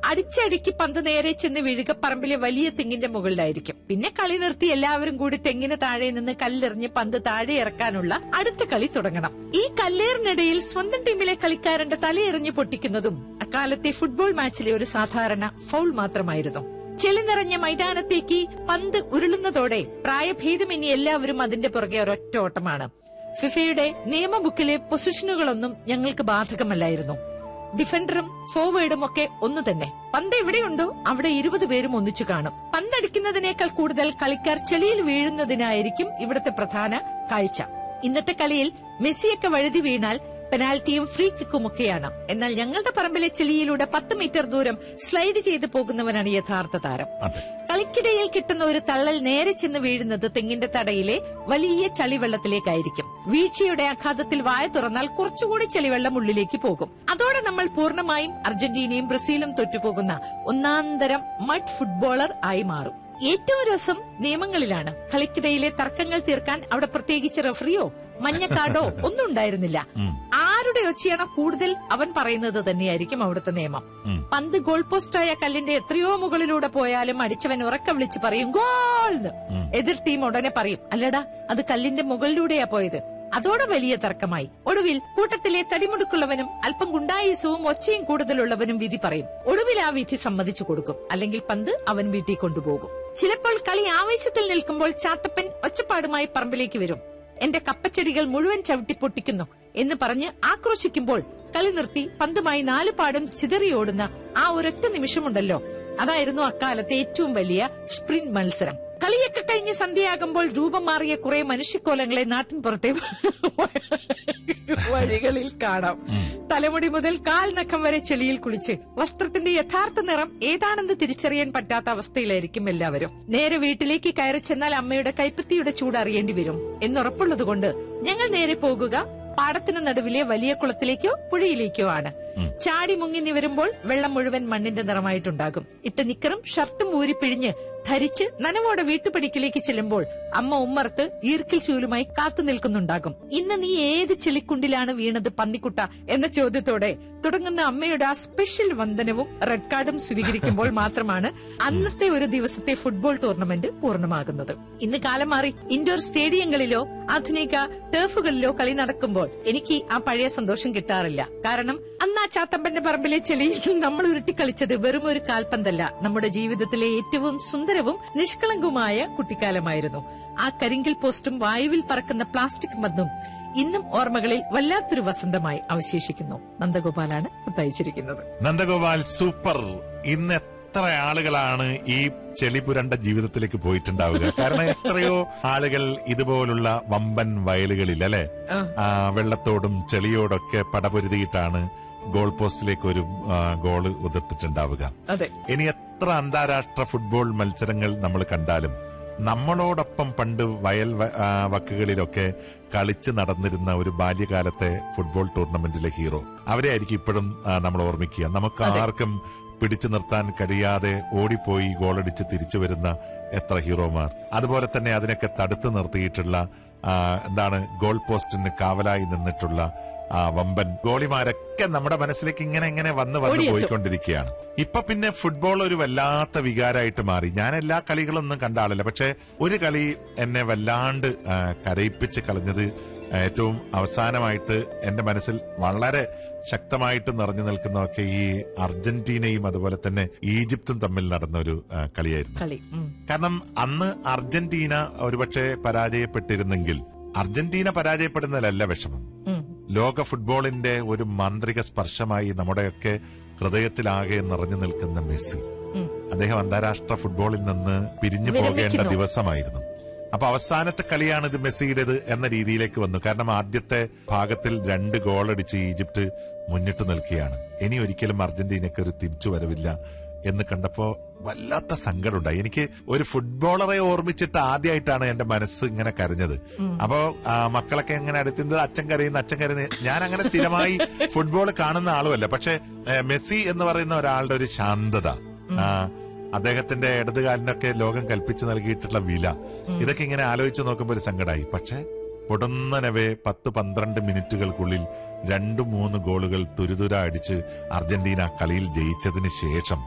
അടിച്ചടിക്ക് പന്ത് നേരെ ചെന്ന് വീഴുക പറമ്പിലെ വലിയ തെങ്ങിന്റെ മുകളിലായിരിക്കും. പിന്നെ കളി നിർത്തി എല്ലാവരും കൂടി തെങ്ങിന് താഴെ നിന്ന് കല്ലെറിഞ്ഞ് പന്ത് താഴെ ഇറക്കാനുള്ള അടുത്ത കളി തുടങ്ങണം. ഈ കല്ലേറിനിടയിൽ സ്വന്തം ടീമിലെ കളിക്കാരന്റെ തലയെറിഞ്ഞ് പൊട്ടിക്കുന്നതും അക്കാലത്തെ ഫുട്ബോൾ മാച്ചിലെ ഒരു സാധാരണ ഫൗൾ മാത്രമായിരുന്നു. ചെളി നിറഞ്ഞ മൈതാനത്തേക്ക് പന്ത് ഉരുളുന്നതോടെ പ്രായഭേദമന്യേ എല്ലാവരും അതിന്റെ പുറകെ ഒരൊറ്റ ഓട്ടമാണ്. ഫിഫയുടെ നിയമബുക്കിലെ പൊസിഷനുകളൊന്നും ഞങ്ങൾക്ക് ബാധകമല്ലായിരുന്നു. ഡിഫൻഡറും ഫോർവേഡും ഒക്കെ ഒന്നു തന്നെ. പന്ത് എവിടെയുണ്ടോ അവിടെ 20 പേരും ഒന്നിച്ചു കാണും. പന്തടിക്കുന്നതിനേക്കാൾ കൂടുതൽ കളിക്കാർ ചെളിയിൽ വീഴുന്നതിനായിരിക്കും ഇവിടുത്തെ പ്രധാന കാഴ്ച. ഇന്നത്തെ കളിയിൽ മെസ്സിയൊക്കെ വഴുതി വീണാൽ പെനാൽറ്റിയും ഫ്രീ കിക്കുമൊക്കെയാണ്. എന്നാൽ ഞങ്ങളുടെ പറമ്പിലെ ചെളിയിലൂടെ 10 മീറ്റർ ദൂരം സ്ലൈഡ് ചെയ്ത് പോകുന്നവനാണ് യഥാർത്ഥ താരം. കളിക്കിടയിൽ കിട്ടുന്ന ഒരു തള്ളൽ നേരെ ചെന്ന് വീഴുന്നത് തെങ്ങിന്റെ തടയിലെ വലിയ ചളിവെള്ളത്തിലേക്കായിരിക്കും. വീഴ്ചയുടെ ആഘാതത്തിൽ വായ തുറന്നാൽ കുറച്ചുകൂടി ചെളിവെള്ളം ഉള്ളിലേക്ക് പോകും. അതോടെ നമ്മൾ പൂർണ്ണമായും അർജന്റീനയും ബ്രസീലും തോറ്റുപോകുന്ന ഒന്നാന്തരം മഡ് ഫുട്ബോളർ ആയി മാറും. ഏറ്റവും രസം നിയമങ്ങളിലാണ്. കളിക്കിടയിലെ തർക്കങ്ങൾ തീർക്കാൻ അവിടെ പ്രത്യേകിച്ച് റഫറിയോ മഞ്ഞ കാർഡോ ഒന്നും ഉണ്ടായിരുന്നില്ല. ആരുടെ ഒച്ചയാണോ കൂടുതൽ അവൻ പറയുന്നത് തന്നെയായിരിക്കും അവിടുത്തെ നിയമം. പന്ത് ഗോൾ പോസ്റ്റായ കല്ലിന്റെ എത്രയോ മുകളിലൂടെ പോയാലും അടിച്ചവൻ ഉറക്ക വിളിച്ച് പറയും ഗോൾ. എതിർ ടീം ഉടനെ പറയും അല്ലടാ അത് കല്ലിന്റെ മുകളിലൂടെയാ പോയത്. അതോടെ വലിയ തർക്കമായി. ഒടുവിൽ കൂട്ടത്തിലെ തടിമുടുക്കുള്ളവനും അല്പം ഗുണ്ടായുസവും ഒച്ചയും കൂടുതലുള്ളവനും വിധി പറയും. ഒടുവിൽ ആ വിധി സമ്മതിച്ചു കൊടുക്കും. അല്ലെങ്കിൽ പന്ത് അവൻ വീട്ടിൽ കൊണ്ടുപോകും. ചിലപ്പോൾ കളി ആവേശത്തിൽ നിൽക്കുമ്പോൾ ചാത്തപ്പൻ ഒച്ചപ്പാടുമായി പറമ്പിലേക്ക് വരും. എന്റെ കപ്പച്ചെടികൾ മുഴുവൻ ചവിട്ടി പൊട്ടിക്കുന്നു എന്ന് പറഞ്ഞ് ആക്രോശിക്കുമ്പോൾ കളി നിർത്തി പന്തുമായി 4 പാടും ചിതറിയോടുന്ന ആ ഒരൊറ്റ നിമിഷമുണ്ടല്ലോ, അതായിരുന്നു അക്കാലത്തെ ഏറ്റവും വലിയ സ്പ്രിന്റ് മത്സരം. കളിയൊക്കെ കഴിഞ്ഞ് സന്ധ്യയാകുമ്പോൾ രൂപം മാറിയ കുറെ മനുഷ്യക്കോലങ്ങളെ നാട്ടിൻ പുറത്തെ വഴികളിൽ കാണാം. തലമുടി മുതൽ കാൽ നഖം വരെ ചെളിയിൽ കുളിച്ച് വസ്ത്രത്തിന്റെ യഥാർത്ഥ നിറം ഏതാണെന്ന് തിരിച്ചറിയാൻ പറ്റാത്ത അവസ്ഥയിലായിരിക്കും എല്ലാവരും. നേരെ വീട്ടിലേക്ക് കയറി ചെന്നാൽ അമ്മയുടെ കൈപ്പത്തിയുടെ ചൂട് അറിയേണ്ടി വരും എന്നുറപ്പുള്ളതുകൊണ്ട് ഞങ്ങൾ നേരെ പോകുക പാടത്തിന് നടുവിലെ വലിയ കുളത്തിലേക്കോ പുഴയിലേക്കോ ആണ്. ചാടി മുങ്ങി നിവരുമ്പോൾ വെള്ളം മുഴുവൻ മണ്ണിന്റെ നിറമായിട്ടുണ്ടാകും. ഇട്ട നിക്കറും ഷർട്ടും ഊരിപ്പിഴിഞ്ഞ് ധരിച്ച് നനവോടെ വീട്ടുപടിക്കിലേക്ക് ചെല്ലുമ്പോൾ അമ്മ ഉമ്മർത്ത് ഈർക്കിൽ ചൂലുമായി കാത്തു നിൽക്കുന്നുണ്ടാകും. ഇന്ന് നീ ഏത് ചെളിക്കുണ്ടിലാണ് വീണത് പന്നിക്കുട്ട എന്ന ചോദ്യത്തോടെ തുടങ്ങുന്ന അമ്മയുടെ ആ സ്പെഷ്യൽ വന്ദനവും റെഡ് കാർഡും സ്വീകരിക്കുമ്പോൾ മാത്രമാണ് അന്നത്തെ ഒരു ദിവസത്തെ ഫുട്ബോൾ ടൂർണമെന്റ് പൂർണ്ണമാകുന്നത്. ഇന്ന് കാലം മാറി. ഇൻഡോർ സ്റ്റേഡിയങ്ങളിലോ ആധുനിക ടർഫുകളിലോ കളി നടക്കുമ്പോൾ എനിക്ക് ആ പഴയ സന്തോഷം കിട്ടാറില്ല. കാരണം അന്ന് ആ ചാത്തമ്പന്റെ പറമ്പിലെ ചെളിയിൽ നമ്മൾ ഉരുട്ടിക്കളിച്ചത് വെറും ഒരു കാൽപന്തല്ല, നമ്മുടെ ജീവിതത്തിലെ ഏറ്റവും സുന്ദരവും നിഷ്കളങ്കവുമായ കുട്ടിക്കാലമായിരുന്നു. ആ കരിങ്കൽ പോസ്റ്റും വായുവിൽ പറക്കുന്ന പ്ലാസ്റ്റിക് മദ്ദും ഇന്നും ഓർമ്മകളിൽ വല്ലാത്തൊരു വസന്തമായി അവശേഷിക്കുന്നു. നന്ദഗോപാലാണ് തയ്ച്ചിരിക്കുന്നത്. നന്ദഗോപാൽ സൂപ്പർ. ഇന്ന് എത്ര ആളുകളാണ് ഈ ചെളി പുരണ്ട ജീവിതത്തിലേക്ക് പോയിട്ടുണ്ടാവുക? കാരണം എത്രയോ ആളുകൾ ഇതുപോലുള്ള വമ്പൻ വയലുകളിൽ അല്ലെ വെള്ളത്തോടും ചെളിയോടൊക്കെ പടപൊരുതിയിട്ടാണ് ഗോൾ പോസ്റ്റിലേക്ക് ഒരു ഗോള് ഉതിർത്തിട്ടുണ്ടാവുക. ഇനി എത്ര അന്താരാഷ്ട്ര ഫുട്ബോൾ മത്സരങ്ങൾ നമ്മൾ കണ്ടാലും നമ്മളോടൊപ്പം പണ്ട് വയൽ വക്കുകളിലൊക്കെ കളിച്ച് നടന്നിരുന്ന ഒരു ബാല്യകാലത്തെ ഫുട്ബോൾ ടൂർണമെന്റിലെ ഹീറോ അവരെ ആയിരിക്കും ഇപ്പോഴും നമ്മൾ ഓർമ്മിക്കുക. നമുക്ക് ആർക്കും പിടിച്ചു നിർത്താൻ കഴിയാതെ ഓടിപ്പോയി ഗോളടിച്ച് തിരിച്ചു വരുന്ന എത്ര ഹീറോമാർ. അതുപോലെ തന്നെ അതിനൊക്കെ തടുത്തു നിർത്തിയിട്ടുള്ള ഗോൾ പോസ്റ്റിന് കാവലായി നിന്നിട്ടുള്ള വമ്പൻ ഗോളിമാരൊക്കെ നമ്മുടെ മനസ്സിലേക്ക് ഇങ്ങനെ വന്ന് പോയിക്കൊണ്ടിരിക്കുകയാണ്. ഇപ്പൊ പിന്നെ ഫുട്ബോൾ ഒരു വല്ലാത്ത വികാരമായിട്ട് മാറി. ഞാൻ എല്ലാ കളികളൊന്നും കണ്ട ആളല്ല, പക്ഷെ ഒരു കളി എന്നെ വല്ലാണ്ട് കരയിപ്പിച്ച് കളഞ്ഞത് ഏറ്റവും അവസാനമായിട്ട് എന്റെ മനസ്സിൽ വളരെ ശക്തമായിട്ട് നിറഞ്ഞു നിൽക്കുന്നതൊക്കെ ഈ അർജന്റീനയും അതുപോലെ തന്നെ ഈജിപ്തും തമ്മിൽ നടന്ന ഒരു കളിയായിരുന്നു. കാരണം അന്ന് അർജന്റീന ഒരുപക്ഷെ പരാജയപ്പെട്ടിരുന്നെങ്കിൽ, അർജന്റീന പരാജയപ്പെടുന്നതിലല്ല വിഷമം, ലോക ഫുട്ബോളിന്റെ ഒരു മാന്ത്രിക സ്പർശമായി നമ്മുടെയൊക്കെ ഹൃദയത്തിലാകെ നിറഞ്ഞു നിൽക്കുന്ന മെസ്സി, അദ്ദേഹം അന്താരാഷ്ട്ര ഫുട്ബോളിൽ നിന്ന് പിരിഞ്ഞു പോകേണ്ട ദിവസമായിരുന്നു. അപ്പൊ അവസാനത്തെ കളിയാണ് ഇത് മെസ്സിയുടേത് എന്ന രീതിയിലേക്ക് വന്നു. കാരണം ആദ്യത്തെ ഭാഗത്തിൽ 2 ഗോളടിച്ച് ഈജിപ്ത് മുന്നിട്ട് നിൽക്കുകയാണ്. ഇനി ഒരിക്കലും അർജന്റീനയ്ക്ക് ഒരു തിരിച്ചുവരവില്ല എന്ന് കണ്ടപ്പോ വല്ലാത്ത സങ്കടമുണ്ടായി. എനിക്ക് ഒരു ഫുട്ബോളറെ ഓർമ്മിച്ചിട്ട് ആദ്യമായിട്ടാണ് എന്റെ മനസ്സ് ഇങ്ങനെ കരഞ്ഞത്. അപ്പോ മക്കളൊക്കെ എങ്ങനെ അടുത്തുന്നത് അച്ഛൻ കരയുന്ന. ഞാൻ അങ്ങനെ സ്ഥിരമായി ഫുട്ബോൾ കാണുന്ന ആളുമല്ല, പക്ഷെ മെസ്സി എന്ന് പറയുന്ന ഒരാളുടെ ഒരു ശാന്തത, അദ്ദേഹത്തിന്റെ ഇടതുകാലിനൊക്കെ ലോകം കൽപ്പിച്ചു നൽകിയിട്ടുള്ള വില, ഇതൊക്കെ ഇങ്ങനെ ആലോചിച്ച് നോക്കുമ്പോൾ ഒരു സങ്കടമായി. പക്ഷെ പൊടുന്നനവേ 10-12 മിനിറ്റുകൾക്കുള്ളിൽ 2-3 ഗോളുകൾ തുരുതുര അടിച്ച് അർജന്റീന കളിയിൽ ജയിച്ചതിന് ശേഷം